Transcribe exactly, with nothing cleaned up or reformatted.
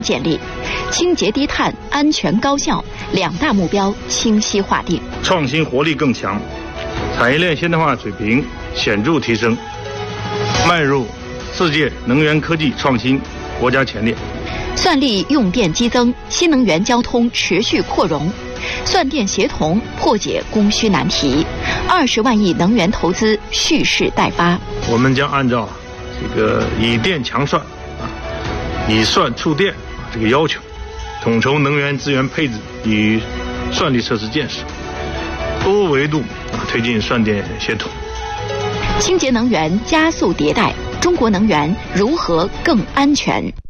建立，清洁低碳、安全高效两大目标清晰划定， 创新活力更强，产业链现代化水平显著提升，迈入世界能源科技创新国家前列。 算力用电激增，新能源交通持续扩容，算电协同破解供需难题，二十万亿能源投资蓄势待发。 我们将按照这个以电强算啊，以算促电这个要求，统筹能源资源配置与算力设施建设，多维度啊推进算电协同。 清洁能源加速迭代，中国能源如何更安全？